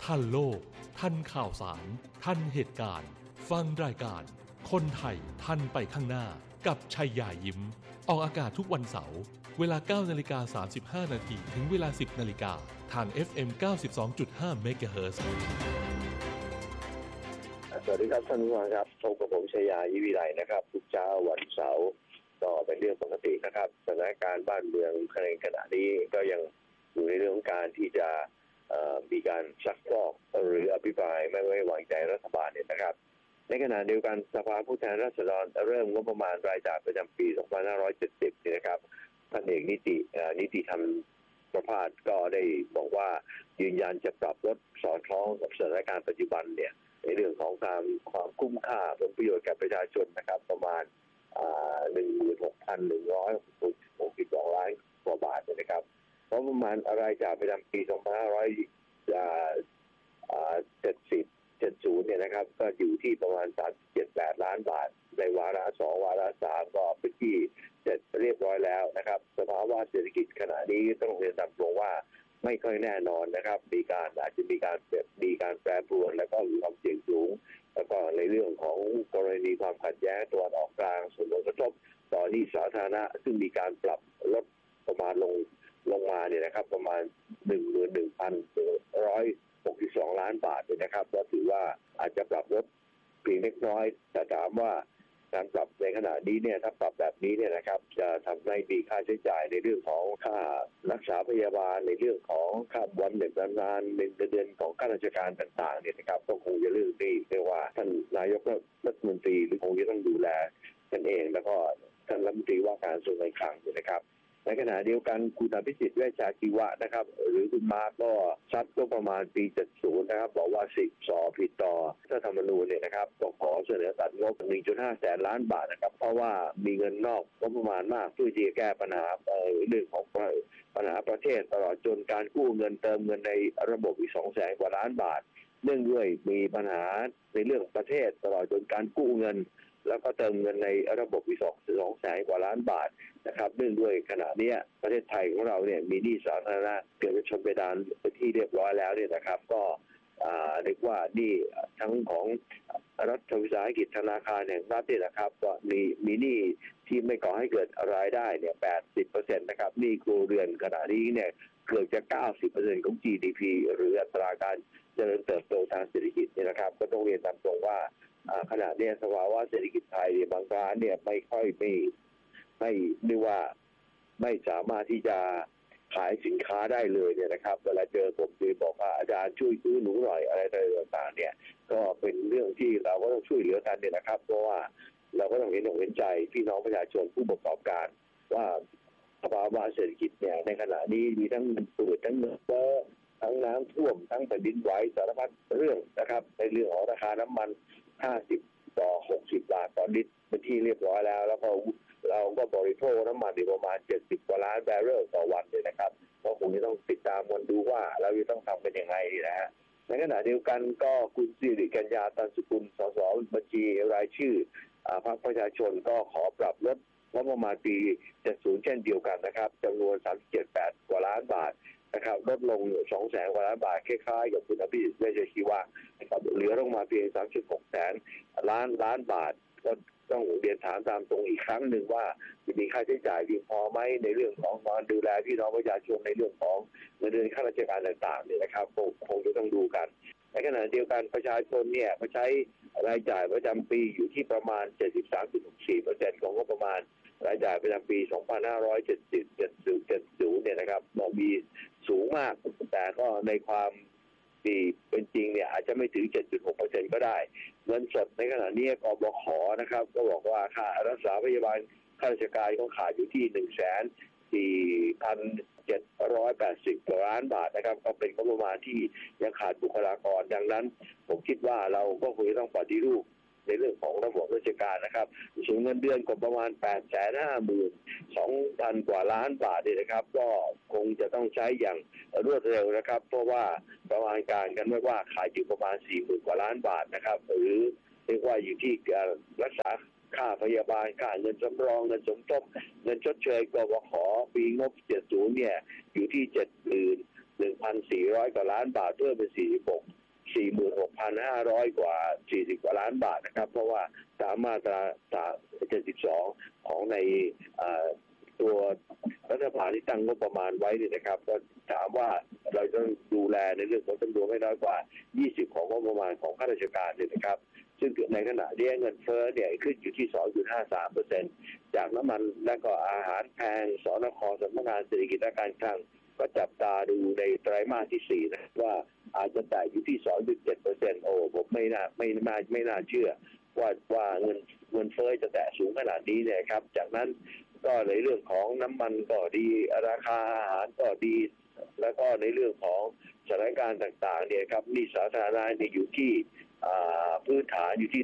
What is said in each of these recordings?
ทันโลกทันข่าวสารทันเหตุการณ์ฟังรายการคนไทยทันไปข้างหน้ากับชัยยายิ้มออกอากาศทุกวันเสาร์เวลา 9:35 น.ถึงเวลา 10 น.ทาง FM 92.5 เมกะเฮิรตซ์สวัสดีครับท่านผู้ฟังครับพบกับผมชัยยายิ้มวิไลนะครับทุกเช้าวันเสาร์ก็เป็นเรื่องปกตินะครับสถานการณ์บ้านเมืองในขณะนี้ก็ยังอยู่ในเรื่องของการที่จะมีการซักฟอกหรืออภิปรายไม่ไว้วางใจรัฐบาลเนี่ยนะครับในขณะเดียวกันสภาผู้แทนราษฎรเริ่มงบประมาณรายจ่ายประจำปี 2570 นะครับท่านเอกนิติธรรมประภาสก็ได้บอกว่ายืนยันจะปรับลดสอดคล้องกับสถานการณ์ปัจจุบันเนี่ยในเรื่องของความคุ้มค่าผลประโยชน์แก่ประชาชนนะครับประมาณ16,162 ล้านกว่าบาทนะครับเพราะประมาณรายจ่ายประจำปี 2570 เนี่ยนะครับก็อยู่ที่ประมาณ 37.8 ล้านบาทในวาระ 2 วาระ 3 ก็เป็นที่เสร็จเรียบร้อยแล้วนะครับสภาวะเศรษฐกิจขณะนี้ต้องเรียนตามตรงว่าไม่ค่อยแน่นอนนะครับอาจจะมีการแปรปรวนและก็มีความเสี่ยงสูงแล้วก็ในเรื่องของกรณีความขัดแย้งตะวันออกกลางส่งผลกระทบต่อหนี้สาธารณะซึ่งมีการปรับลดประมาณลงมาเนี่ยนะครับประมาณ 11,162 ล้านบาทเนี่ยนะครับก็ถือว่าอาจจะปรับลดเพียงเล็กน้อยแต่ถามว่าการปรับในขณะนี้เนี่ยถ้าปรับแบบนี้เนี่ยนะครับจะทำให้มีค่าใช้จ่ายในเรื่องของค่ารักษาพยาบาลในเรื่องของค่าบำเหน็จบำนาญเดือนของข้าราชการต่างๆเนี่ยนะครับก็คงจะเรื่องนี้เรียกว่าท่านนายกรัฐมนตรีหรือคงจะต้องดูแลกันเองแล้วก็ท่านรัฐมนตรีว่าการกระทรวงการคลังนะครับในขณะเดียวกันคุณอภิสิทธิ์เวชชาชีวะนะครับหรือคุณมาร์ก็ซัดก็ประมาณปี 70 นะครับบอกว่า10 สอผิดต่อรัฐธรรมนูญเนี่ยนะครับก็ขอเสนอตัดงบ 1.5 แสนล้านบาทนะครับเพราะว่ามีเงินนอกงบประมาณมากเพื่อที่จะแก้ปัญหาเรื่องของปัญหาประเทศตลอดจนการกู้เงินเติมเงินในระบบอีก 200,000 กว่าล้านบาทเนื่องด้วยมีปัญหาในเรื่องประเทศตลอดจนการกู้เงินแล้วก็เติมเงินในระบบอีก 200,000 กว่าล้านบาทนะครับเนื่องด้วยขณะนี้ประเทศไทยของเราเนี่ยมีหนี้สาธารณะเกินจะชนเพดานเป็นที่เรียบร้อยแล้วเนี่ยนะครับก็เรียกว่าหนี้ทั้งของรัฐวิสาหกิจธนาคารแห่งรัฐเนี่ยนะครับก็มีหนี้ที่ไม่ก่อให้เกิดรายได้เนี่ย 80% นะครับหนี้ครัวเรือนขณะนี้เนี่ยเกือบจะ 90% ของ GDP หรืออัตราการเจริญเติบโตทางเศรษฐกิจเนี่ยนะครับก็ต้องเรียนตามตรงว่าขณะนี้สภาวะเศรษฐกิจไทยบางร้านเนี่ยไม่ค่อยไม่เรียกว่าไม่สามารถที่จะขายสินค้าได้เลยเนี่ยนะครับเวลาเจอผมจะบอกว่าอาจารย์ช่วยซื้อหนูหน่อยอะไรต่างๆเนี่ยก็เป็นเรื่องที่เราก็ต้องช่วยเหลือกันเนี่ยนะครับเพราะว่าเราก็ต้องเห็นใจพี่น้องประชาชนผู้ประกอบการว่าสภาวะเศรษฐกิจเนี่ยในขณะนี้มีทั้งเงินเฟ้อทั้งเงินเฟ้อทั้งน้ำท่วมทั้งแผ่นดินไหวสารพัดเรื่องนะครับในเรื่องของราคาน้ำมัน50 ต่อ 60 บาทต่อลิตรเป็นที่เรียบร้อยแล้วก็เราก็บริโภคน้ำมันประมาณ70 กว่าล้านแบเรลต่อวันเลยนะครับก็คงจะต้องติดตามกันดูว่าเราจะต้องทำเป็นยังไงนะฮะในขณะเดียวกันก็คุณสิริกัญญาตันสกุลสสบัญชีรายชื่อพรรคประชาชนก็ขอปรับลดงบประมาณปี 70 เช่นเดียวกันนะครับจำนวน 37.8 กว่าล้านบาทนะครับลดลง 200,000 กว่าล้านบาทคล้ายๆกับคุณอภิสิทธิ์เวชชาชีวะนะครับเหลือลงมาเพียง 36 ล้านบาทก็ต้องเรียนถามตามตรงอีกครั้งหนึ่งว่าจะมีค่าใช้จ่ายเพียงพอไหมในเรื่องของการดูแลพี่น้องประชาชนในเรื่องของเงินเดือนข้าราชการต่างๆเนี่ยนะครับคงจะต้องดูกันในขณะเดียวกันประชาชนเนี่ยก็ใช้รายจ่ายประจำปีอยู่ที่ประมาณ 73.4% ของงบประมาณรายจ่ายประจำปี 2570 เนี่ยนะครับมีสูงมากแต่ก็ในความที่เป็นจริงเนี่ยอาจจะไม่ถึง 7.6% ก็ได้เงินสดในขณะนี้กบข.นะครับก็บอกว่าค่ารักษาพยาบาลข้าราชการก็ขาดอยู่ที่ 1,4,780 ล้านบาทนะครับก็เป็นงบประมาณที่ยังขาดบุคลากรดังนั้นผมคิดว่าเราก็คงต้องปฏิรูปในเรื่องของระบบราชการนะครับสูงเงินเดือนก็ประมาณ 852,000 กว่าล้านบาทเนี่ยนะครับก็คงจะต้องใช้อย่างรวดเร็วนะครับเพราะว่าประมาณการกันไว้ว่าขายอยู่ประมาณ 40,000 กว่าล้านบาทนะครับหรือเรียกว่าอยู่ที่การรักษาค่าพยาบาลค่าเงินสำรองเงินสมทบเงินชดเชยกบข.ปีงบ 70 เนี่ยอยู่ที่ 1,400 กว่าล้านบาทเพิ่มเป็น46,500 กว่า40กว่าล้านบาทนะครับเพราะว่าตามมาตรา72ของในตัวรัฐบาลที่ตั้งงบประมาณไว้เนี่ยนะครับก็ถามว่าเราต้องดูแลในเรื่องของจำนวนไม่น้อยกว่า20ของงบประมาณของข้าราชการเนี่ยนะครับซึ่งในขณะนี้เงินเฟ้อเนี่ยขึ้นอยู่ที่ 2.53% จากน้ำมันและก็อาหารแพงสนค.สำนักงานเศรษฐกิจและการคลังก็จับตาดูในไตรมาสที่4นะว่าอาจจะแตะอยู่ที่ 2.7% โอ้ผมไม่น่าเชื่อว่าเงินเฟ้อจะแตะสูงขนาดนี้เนี่ยครับจากนั้นก็ในเรื่องของน้ำมันก็ดีราคาอาหารก็ดีแล้วก็ในเรื่องของสถานการณ์ต่างๆเนี่ยครับหนี้สาธารณะเนี่ยอยู่ที่พื้นฐานอยู่ที่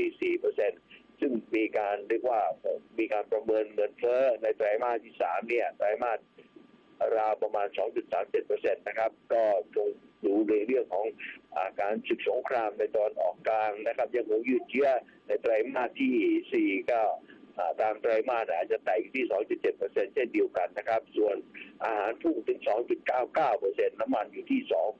1.44%ซึ่งมีการเรียกว่ามีการประเมินเงินเฟ้อในไตรมาสที่3เนี่ยไตรมาสราวประมาณ 2.37% นะครับก็ดูในเรื่องของการศึกสงครามในตอนออกกลางนะครับยังคงยืดเยื้อในไตรมาสที่4ก็ตามไตรมาสอาจจะแตะอยู่ที่ 2.7% เช่นเดียวกันนะครับส่วนอาหารพุ่งถึง 2.99% น้ำมันอยู่ที่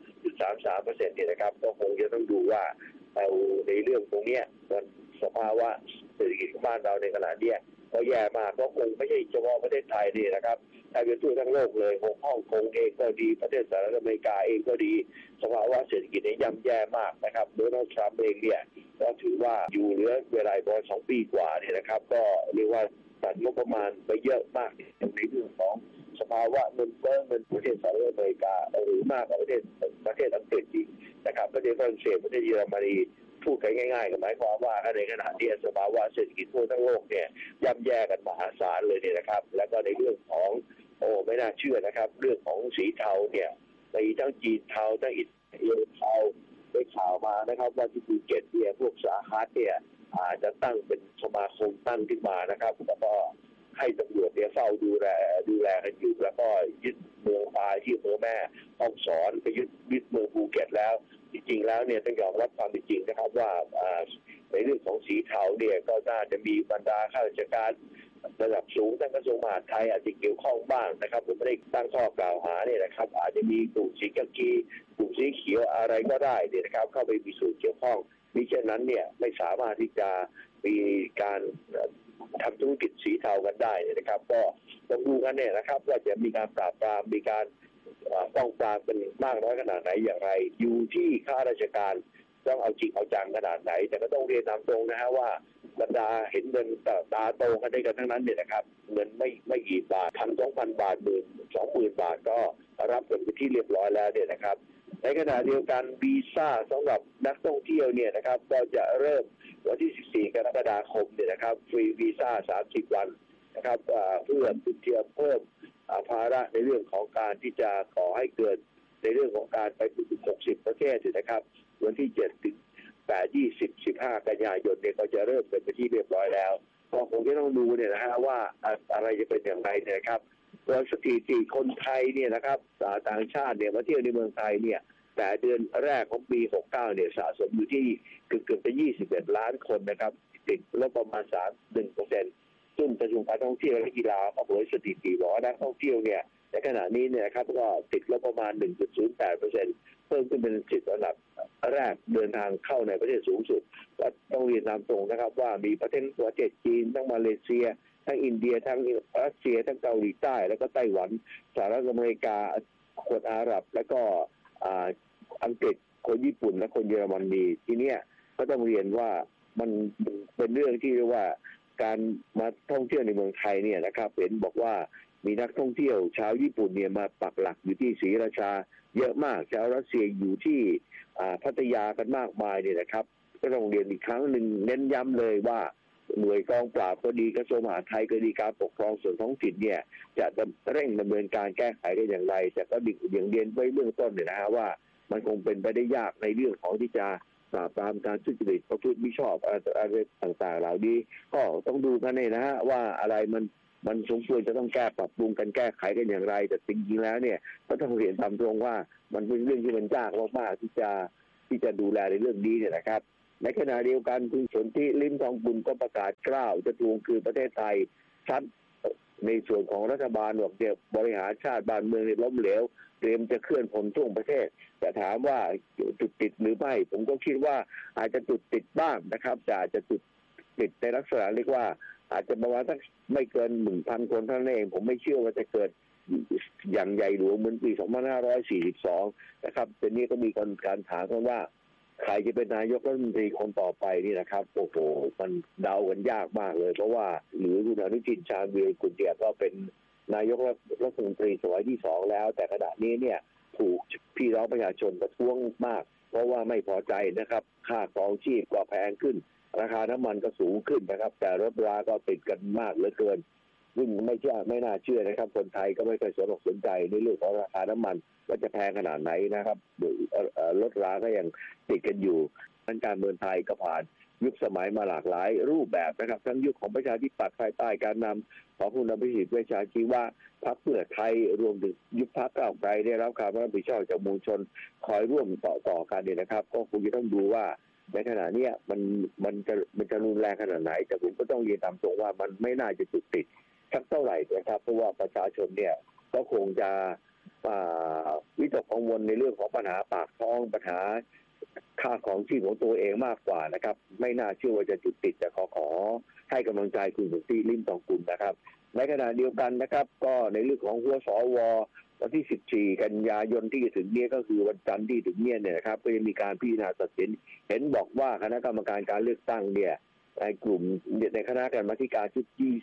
2.33% เนี่ยนะครับก็คงจะต้องดูว่าในเรื่องตรงนี้มันสภาวะเศรษฐกิจของบ้านเราในขณะนี้ก็แย่มากก็คงไม่ใช่เฉพาะประเทศไทยนี่นะครับไทยเป็นทั่วทั้งโลกเลยฮ่องกงเองก็ดีประเทศสหรัฐอเมริกาเองก็ดีสภาวะเศรษฐกิจเนี่ยย่ำแย่มากนะครับโดนัลด์ทรัมป์เองเนี่ยก็ถือว่าอยู่เหลือเวลาประมาณ2 ปีกว่าเนี่ยนะครับก็เรียกว่าตัดงบประมาณไปเยอะมากในเรื่องของสภาวะเงินเฟ้อเงินประเทศสหรัฐอเมริกาหรือมากกว่าประเทศอังกฤษอีกนะครับประเทศฝรั่งเศสประเทศเยอรมนีพูดกันง่ายๆก็หมายความว่าในขณะที่สภาวะเศรษฐกิจทั่วทั้งโลกเนี่ยย่ำแย่กันมหาศาลเลยเนี่ยนะครับแล้วก็ในเรื่องของไม่น่าเชื่อนะครับเรื่องของสีเทาเนี่ยมีทั้งจีนเทาทั้งอิสราเอลเทาได้ข่าวมานะครับว่าที่ภูเก็ตเนี่ยพวกสาฮัตเนี่ยจะตั้งเป็นสมาคมตั้งขึ้นมานะครับแล้วก็ให้ตำรวจเนี่ยเฝ้าดูแลกันอยู่แล้วก็ยึดเมืองปลายที่อำเภอแม่ฮ่องสอนไปยึดเมืองภูเก็ตแล้วจริงๆแล้วเนี่ยต้องยอมรับความเป็นจริงนะครับว่าในเรื่องของสีเทาเนี่ยก็น่าจะมีบรรดาข้าราชการระดับสูงทั้งกระทรวงมหาดไทยอาจจะเกี่ยวข้องบ้างนะครับผมไม่ได้ตั้งข้อกล่าวหาเนี่ยนะครับอาจจะมีกลุ่มสีกากีกลุ่มสีเขียวอะไรก็ได้เนี่ยนะครับเข้าไปมีส่วนเกี่ยวข้องมิฉะนั้นเนี่ยไม่สามารถที่จะมีการทำธุรกิจสีเทากันได้นะครับก็ต้องดูกันเนี่ยนะครับว่าจะมีการปราบปรามมีการป้องปรามเป็นมากน้อยขนาดไหนอย่างไรอยู่ที่ข้าราชการต้องเอาจริงเอาจังขนาดไหนแต่ก็ต้องเรียนตามตรงนะฮะว่าบรรดาเห็นเงินตาโตกันได้กันทั้งนั้นเนี่ยนะครับเงินไม่กี่บาท 1,000-2,000 บาท 10,000-20,000 บาทก็รับเงินไปที่เรียบร้อยแล้วเนี่ยนะครับในขณะเดียวกันวีซ่าสำหรับนักท่องเที่ยวเนี่ยนะครับก็จะเริ่มวันที่14 กรกฎาคมเนี่ยนะครับฟรีวีซ่า30 วันนะครับเพื่อเพิ่มภาระในเรื่องของการที่จะก่อให้เกิดในเรื่องของการไป60 ประเทศนะครับวันที่7 ถึง 8 20 15 กันยายนเนี่ยก็จะเริ่มเป็นไปที่เรียบร้อยแล้วก็คงจะต้องดูเนี่ยนะฮะว่าอะไรจะเป็นอย่างไรนะครับโดยสถิติคนไทยเนี่ยนะครับต่างชาติเนี่ยมาเที่ยวในเมืองไทยเนี่ยแต่เดือนแรกของปี69เนี่ยสะสมอยู่ที่เกือบจะ21 ล้านคนนะครับติดลบประมาณ 1% ซึ่งกระทรวงการท่องเที่ยวและกีฬาเผยสถิติบอกว่านักท่องเที่ยวเนี่ยในขณะนี้เนี่ยครับก็ติดลบประมาณ 1.08%เพิ่มขึ้นเป็น10 อันดับแรกเดินทางเข้าในประเทศสูงสุดก็ต้องเรียนตามตรงนะครับว่ามีประเทศจีนทั้งมาเลเซียทั้งอินเดียทั้งรัสเซียทั้งเกาหลีใต้แล้วก็ไต้หวันสหรัฐอเมริกาคนอาหรับแล้วก็อังกฤษคนญี่ปุ่นและคนเยอรมนีทีเนี้ยก็ต้องเรียนว่ามันเป็นเรื่องที่เรียกว่าการมาท่องเที่ยวในเมืองไทยเนี่ยนะครับเห็นบอกว่ามีนักท่องเที่ยวชาวญี่ปุ่นเนี่ยมาปักหลักอยู่ที่ศรีราชาเยอะมากชาวรัสเซียอยู่ที่พัทยากันมากมายเนี่ยนะครับก็ต้องเรียนอีกครั้งหนึ่งเน้นย้ำเลยว่าหน่วยกองปราบก็ดีกระทรวงมหาดไทยก็ดีการปกครองส่วนท้องถิ่นเนี่ยจะเร่งดำเนินการแก้ไขได้อย่างไรแต่ก็อย่างเรียนไว้เบื้องต้นเนี่ยนะฮะว่ามันคงเป็นไปได้ยากในเรื่องของที่จะปราบปรามการทุจริตประพฤติมิชอบอะไรต่างๆเหล่านี้ก็ต้องดูกันเนี่ยนะฮะว่าอะไรมันสมควรจะต้องแก้ปรับปรุงกันแก้ไขกันอย่างไรแต่จริงๆแล้วเนี่ยก็ต้องเรียนตามตรงว่ามันเป็นเรื่องที่มันยากมากๆที่จะดูแลในเรื่องนี้เนี่ยนะครับในขณะเดียวกันคุณสนธิลิ้มทองกุลก็ประกาศกล้าวจะทวงคืนประเทศไทยชั้นในส่วนของรัฐบาลบอกเดี๋ยวบริหารชาติบ้านเมืองล้มเหลวเตรียมจะเคลื่อนพลทั่วประเทศแต่ถามว่าจุดติดหรือไม่ผมก็คิดว่าอาจจะจุดติดบ้างนะครับแต่อาจจะจุดติดในลักษณะเรียกว่าอาจจะประมาณสักไม่เกิน 1,000 คนเท่านั้นเองผมไม่เชื่อว่าจะเกิดอย่างใหญ่หลวงเหมือนปี 2542 นะครับแต่นี้ก็มีการถามกันว่าใครจะเป็นนายกรัฐมนตรีคนต่อไปนี่นะครับโอ้โหมันเดากันยากมากเลยเพราะว่าหรือคุณอนุทินชาญวีรกุลเนี่ยก็เป็นนายกรัฐมนตรีสมัยที่2แล้วแต่ขณะนี้เนี่ยถูกพี่น้องประชาชนประท้วงมากเพราะว่าไม่พอใจนะครับค่าครองชีพก็แพงขึ้นราคาน้ำมันก็สูงขึ้นนะครับแต่รถราก็ติดกันมากเหลือเกินซึ่งไม่น่าเชื่อนะครับคนไทยก็ไม่เคยสนใจในเรื่องของราคาน้ำมันว่าจะแพงขนาดไหนนะครับรถราก็ยังติดกันอยู่การเมืองไทยก็ผ่านยุคสมัยมาหลากหลายรูปแบบนะครับทั้งยุคของประชาธิปัตย์ภายใต้การนำของคุณอภิสิทธิ์เวชชาชีวะพรรคเพื่อไทยรวมถึงยุคพรรคก้าวไกลได้รับการรับผิดชอบจากมวลชนคอยร่วมต่อกันเนี่ยนะครับก็คงจะต้องดูว่าในขณะนี้มันจะรุนแรงขนาดไหนแต่ผมก็ต้องเรียนตามตรงว่ามันไม่น่าจะจุดติดสักเท่าไหร่นะครับเพราะว่าประชาชนเนี่ยก็คงจะวิตกกังวลในเรื่องของปัญหาปากท้องปัญหาค่าของชีพของตัวเองมากกว่านะครับไม่น่าเชื่อว่าจะจุดติดแต่ขอให้กำลังใจคุณสุทธิลิ่มทองกุลนะครับในขณะเดียวกันนะครับก็ในเรื่องของหัวสววันที่14กันยายนที่จะถึงนี้ก็คือวันจันทร์ที่ถึงเนี่ยนะครับก็จะมีการพิจารณาตัดสินเห็นบอกว่าคณะกรรมการการเลือกตั้งเนี่ยในกลุ่มในคณะกรรมาธิการชุด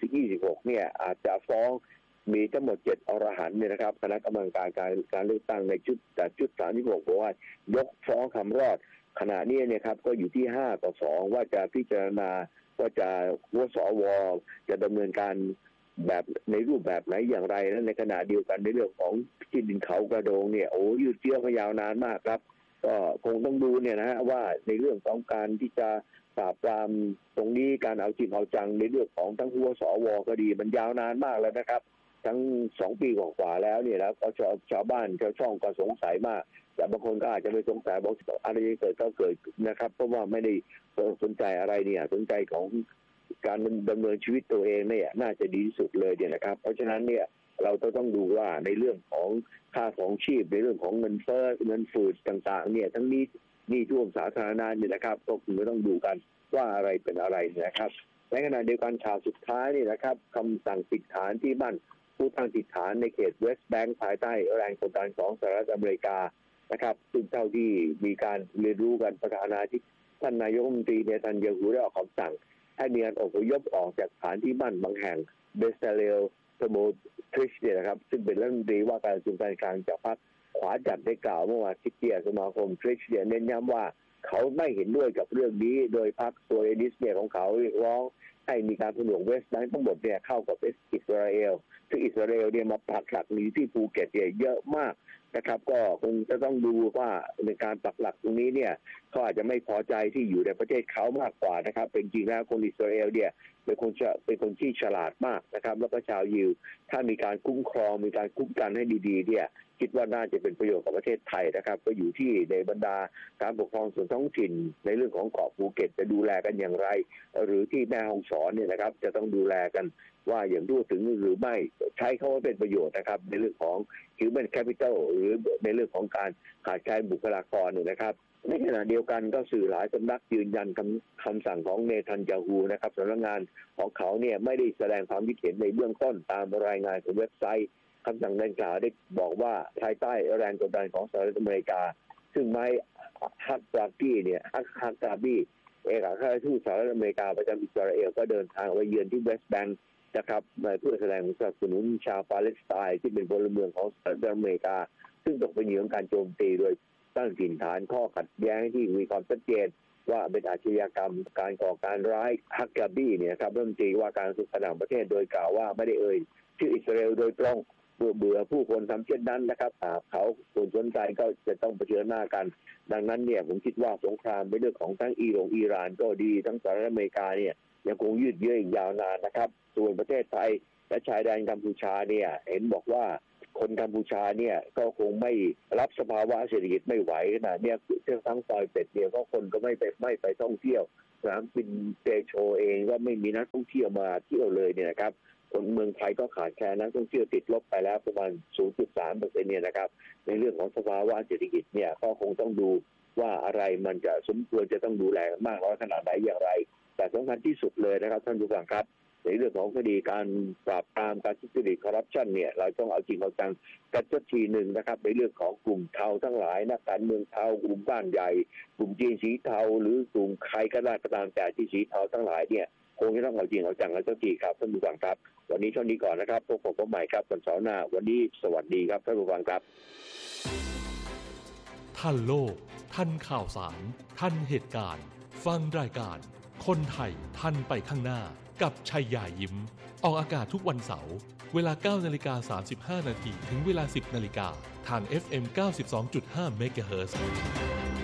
26เนี่ยอาจจะฟ้องมีทั้งหมด7อรหันต์เนี่ยนะครับคณะกรรมการการเลือกตั้งในชุด36บอกว่ายกฟ้องคำรอดขณะนี้เนี่ยครับก็อยู่ที่5-2ว่าจะพิจารณาว่าจะหัวสวจะดำเนินการแบบในรูปแบบไหนอย่างไรและในขณะเดียวกันในเรื่องของที่ดินเขากระโดงเนี่ยโอ้ยืดเยื้อมายาวนานมากครับก็คงต้องดูเนี่ยนะฮะว่าในเรื่องของการที่จะปราบปรามตรงนี้การเอาจริงเอาจังในเรื่องของทั้งหัวสวก็ดีมันยาวนานมากแล้วนะครับทั้ง2 ปีกว่าแล้วเนี่ยแล้วก็ชาวบ้านชาวช่องก็สงสัยมากแต่บางคนก็อาจจะไม่สงสัยบอกอะไรเกิดก็เกิดนะครับเพราะว่าไม่ได้สนใจอะไรเนี่ยสนใจของการดำเนินชีวิตตัวเองเนี่ยน่าจะดีที่สุดเลยเนี่ยนะครับเพราะฉะนั้นเนี่ยเราต้องดูว่าในเรื่องของค่าของชีพในเรื่องของเงินเฟ้อเงินฝืดต่างๆเนี่ยทั้งนี้นี่ท่วมสาธารณะเนี่ยนะครับก็คือต้องดูกันว่าอะไรเป็นอะไรนะครับในขณะเดียวกันข่าวสุดท้ายนี่นะครับคำสั่งปิดฐานที่บ้านผู้ตั้งติดฐานในเขตเวสต์แบงค์ภายใต้แรงกดดันของสหรัฐอเมริกานะครับซึ่งเท่าที่มีการเรียนรู้กันประธานาธิบดีท่านนายกรัฐมนตรีเนทันยาฮูได้ออกคำสั่งให้มีการอพยพออกจากฐานที่มั่นบางแห่งเบสเซเลลสโมทริชเนี่ยนะครับซึ่งเป็นรัฐมนตรีว่าการกระทรวงการคลังจากพรรคขวาจัดได้กล่าวเมื่อวานที่สมาคมทริชเนี่ยเน้นย้ำว่าเขาไม่เห็นด้วยกับเรื่องนี้โดยพรรคโซเลนิสเนี่ยของเขาเรียกร้องให้มีการผนวกเวสต์แบงค์ทั้งหมดเนี่ยเข้ากับอิสราเอลซึ่งอิสราเอลเนี่ยมาปักหลักอยู่ที่ภูเก็ตเนี่ยเยอะมากนะครับก็คงจะต้องดูว่าในการปักหลักตรงนี้เนี่ยเขาอาจจะไม่พอใจที่อยู่ในประเทศเขามากกว่านะครับเป็นจริงแล้วคนอิสราเอลเนี่ยเป็นคนที่ฉลาดมากนะครับแล้วก็ชาวยิวถ้ามีการคุ้มครองมีการคุ้มกันให้ดีๆเนี่ยคิดว่าน่าจะเป็นประโยชน์กับประเทศไทยนะครับก็อยู่ที่ในบรรดาการปกครองส่วนท้องถิ่นในเรื่องของเกาะภูเก็ตจะดูแลกันอย่างไรหรือที่แม่ฮ่องสอนเนี่ยนะครับจะต้องดูแลกันว่าอย่างทั่วถึงหรือไม่ใช้เขาว่าเป็นประโยชน์นะครับในเรื่องของ human capital หรือในเรื่องของการขาดแคลนบุคลากรเนี่ยนะครับในขณะเดียวกันก็สื่อหลายสำนักยืนยันคำสั่งของเนทันยาฮูนะครับสำนักงานของเขาเนี่ยไม่ได้แสดงความคิดเห็นในเบื้องต้นตามรายงานของเว็บไซต์คำสั่งดังกล่าวได้บอกว่าภายใต้แรงกดดันของสหรัฐอเมริกาซึ่งไม้ฮักกาบี้เนี่ยฮักกาบี้เอกอัครราชทูตสหรัฐอเมริกาประจำอิสราเอลก็เดินทางไปเยือนที่เวสต์แบงค์นะครับเพื่อแสดงสนับสนุนชาวปาเลสไตน์ที่เป็นพลเมืองของสหรัฐอเมริกาซึ่งตกเป็นเหยื่อของการโจมตีโดยตั้งถิ่นฐานข้อขัดแย้งที่มีความชัดเจนว่าเป็นอาชญากรรมการก่อการร้ายฮักกาบี้เนี่ยครับรัฐมนตรีว่าการกระทรวงต่างประเทศโดยกล่าวว่าไม่ได้เอ่ยชื่ออิสราเอลโดยตรงเบื่อผู้คนทำเช่นนั้นนะครับเขาส่วนสนใจก็จะต้องเผชิญหน้ากันดังนั้นเนี่ยผมคิดว่าสงครามในเรื่องของทั้งอิหร่านก็ดีทั้งสหรัฐอเมริกาเนี่ยยังคงยืดเยื้ออีกยาวนานนะครับส่วนประเทศไทยและชายแดนกัมพูชาเนี่ยเห็นบอกว่าคนกัมพูชาเนี่ยก็คงไม่รับสภาวะเศรษฐกิจไม่ไหวนะเนี่ยทั้งซอยเป็ดเนี่ยก็คนก็ไม่ไปท่องเที่ยวสนามบินเตโชเองก็ไม่มีนักท่องเที่ยวมาเที่ยวเลยเนี่ยนะครับคนเมืองไทยก็ขาดแคลนนักท่องเที่ยวติดลบไปแล้วประมาณ 0.3% เนี่ยนะครับในเรื่องของสภาวะเศรษฐกิจเนี่ยก็คงต้องดูว่าอะไรมันจะสมควรจะต้องดูแลมากน้อยขนาดไหนอย่างไรแต่สำคัญที่สุดเลยนะครับท่านผู้ฟังครับในเรื่องของคดีการปราบปรามการทุจริตคอร์รัปชันเนี่ยเราต้องเอาจริงเอาจังกันสักทีหนึ่งนะครับในเรื่องของกลุ่มเทาทั้งหลายนักการเมืองเทากลุ่มบ้านใหญ่กลุ่มจีนสีเทาหรือกลุ่มใครก็ได้ก็ตามแต่ที่สีเทาทั้งหลายเนี่ยคงจะต้องเอาจริงเอาจังกันสักทีครับท่านผู้ฟังครับวันนี้เท่านี้ก่อนนะครับพบกันใหม่ครับวันเสาร์หน้าวันนี้สวัสดีครับท่านผู้ฟังครับทันโลกทันข่าวสารทันเหตุการณ์ฟังรายการคนไทยทันไปข้างหน้ากับชัยยายิ้มออกอากาศทุกวันเสาร์เวลา 9:35 น.ถึงเวลา 10 น.ทาง FM 92.5 เมกะเฮิรตซ์